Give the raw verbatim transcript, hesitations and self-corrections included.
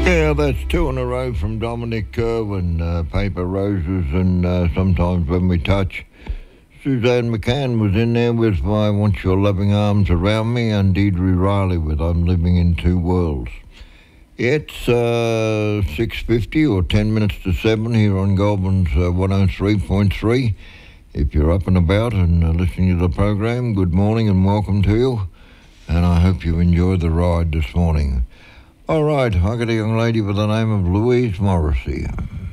Yeah, that's two in a row from Dominic Kerwin, uh, Paper Roses, and uh, Sometimes When We Touch. Suzanne McCann was in there with I Want Your Loving Arms Around Me, and Deidre Riley with I'm Living in Two Worlds. It's uh, six fifty or ten minutes to seven here on Goulburn's uh, one oh three point three. If you're up and about and uh, listening to the program, good morning and welcome to you. And I hope you enjoy the ride this morning. All right, I got a young lady by the name of Louise Morrissey.